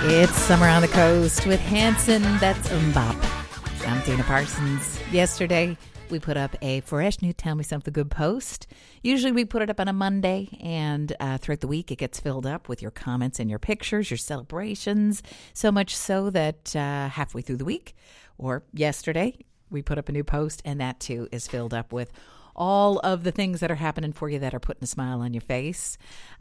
It's Summer on the Coast with Hanson. That's Bop. I'm Dana Parsons. Yesterday, we put up a fresh new Tell Me Something Good post. Usually we put it up on a Monday, and throughout the week it gets filled up with your comments and your pictures, your celebrations, so much so that halfway through the week, or yesterday, we put up a new post, and that too is filled up with all of the things that are happening for you that are putting a smile on your face.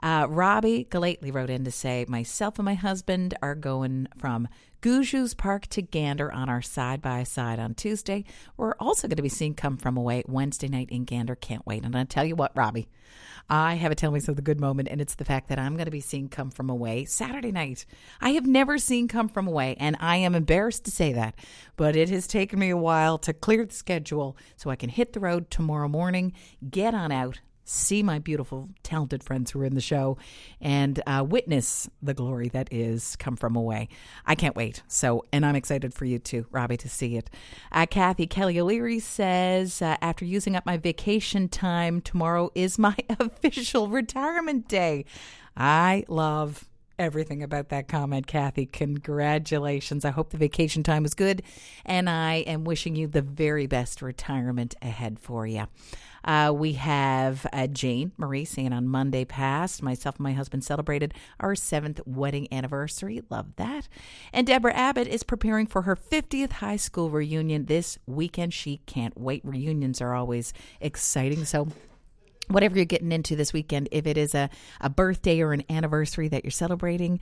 Robbie Galately wrote in to say, myself and my husband are going from Goujoux Park to Gander on our side-by-side on Tuesday. We're also going to be seeing Come From Away Wednesday night in Gander. Can't wait. And I'll tell you what, Robbie, I have a Tell Me Something Good moment, and it's the fact that I'm going to be seeing Come From Away Saturday night. I have never seen Come From Away, and I am embarrassed to say that, but it has taken me a while to clear the schedule so I can hit the road tomorrow morning, get on out, see my beautiful, talented friends who are in the show, and witness the glory that is Come From Away. I can't wait. And I'm excited for you too, Robbie, to see it. Kathy Kelly O'Leary says, after using up my vacation time, tomorrow is my official retirement day. I love everything about that comment, Kathy. Congratulations. I hope the vacation time was good, and I am wishing you the very best retirement ahead for you. We have Jane Marie saying on Monday past, myself and my husband celebrated our 7th wedding anniversary. Love that. And Deborah Abbott is preparing for her 50th high school reunion this weekend. She can't wait. Reunions are always exciting. So whatever you're getting into this weekend, if it is a birthday or an anniversary that you're celebrating,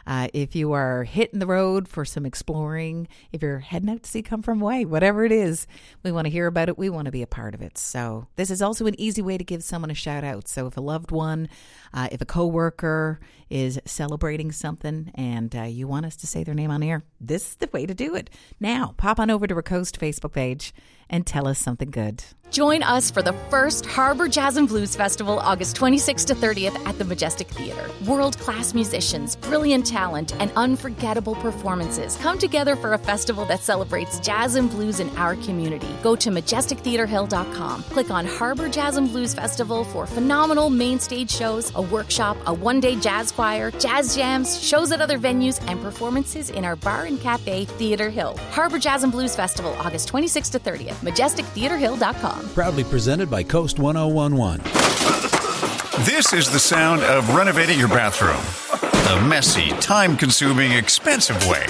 if you are hitting the road for some exploring, if you're heading out to see Come From Away, whatever it is, we want to hear about it. We want to be a part of it. So this is also an easy way to give someone a shout out. So if a loved one, if a coworker is celebrating something and you want us to say their name on air, this is the way to do it. Now, pop on over to our Coast Facebook page and tell us something good. Join us for the first Harbor Jazz and Blues Festival, August 26th to 30th at the Majestic Theater. World-class musicians, brilliant talent, and unforgettable performances come together for a festival that celebrates jazz and blues in our community. Go to MajesticTheaterHill.com. Click on Harbor Jazz and Blues Festival for phenomenal main stage shows, a workshop, a one-day jazz choir, jazz jams, shows at other venues, and performances in our bar and cafe, Theater Hill. Harbor Jazz and Blues Festival, August 26th to 30th. MajesticTheaterHill.com. Proudly presented by Coast 1011. This is the sound of renovating your bathroom. The messy, time-consuming, expensive way.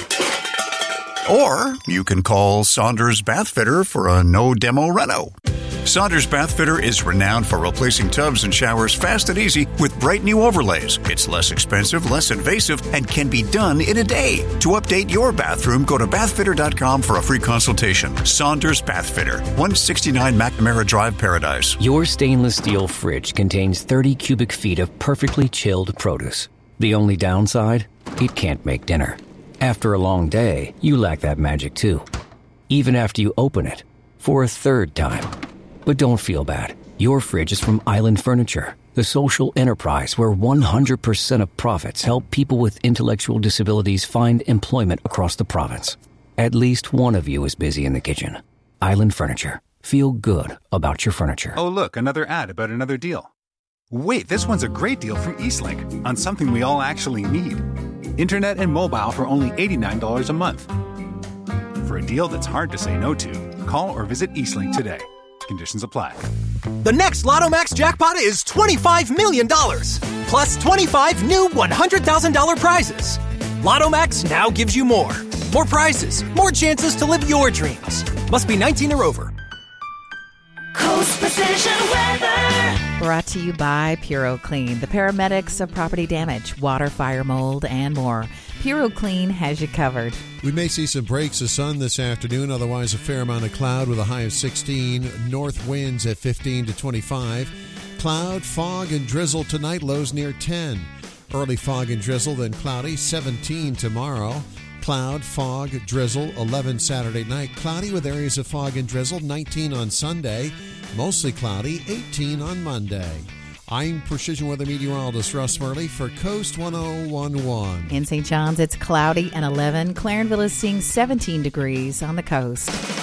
Or you can call Saunders Bath Fitter for a no-demo reno. Saunders Bath Fitter is renowned for replacing tubs and showers fast and easy with bright new overlays. It's less expensive, less invasive, and can be done in a day. To update your bathroom, go to bathfitter.com for a free consultation. Saunders Bath Fitter, 169 McNamara Drive, Paradise. Your stainless steel fridge contains 30 cubic feet of perfectly chilled produce. The only downside? It can't make dinner. After a long day, you lack that magic too. Even after you open it, for a third time. But don't feel bad. Your fridge is from Island Furniture, the social enterprise where 100% of profits help people with intellectual disabilities find employment across the province. At least one of you is busy in the kitchen. Island Furniture. Feel good about your furniture. Oh, look, another ad about another deal. Wait, this one's a great deal from Eastlink on something we all actually need. Internet and mobile for only $89 a month. For a deal that's hard to say no to, call or visit Eastlink today. Conditions apply. The next Lotto Max jackpot is $25 million, plus 25 new $100,000 prizes. Lotto Max now gives you more. More prizes, more chances to live your dreams. Must be 19 or over. Coast Precision Weather. Brought to you by Puro Clean, the paramedics of property damage, water, fire, mold, and more. Puro Clean has you covered. We may see some breaks of sun this afternoon, otherwise a fair amount of cloud with a high of 16. North winds at 15 to 25. Cloud, fog, and drizzle tonight, lows near 10. Early fog and drizzle, then cloudy, 17 tomorrow. Cloud, fog, drizzle, 11 Saturday night. Cloudy with areas of fog and drizzle, 19 on Sunday. Mostly cloudy, 18 on Monday. I'm Precision Weather Meteorologist Russ Murley for Coast 1011. In St. John's, it's cloudy and 11. Clarenville is seeing 17 degrees on the coast.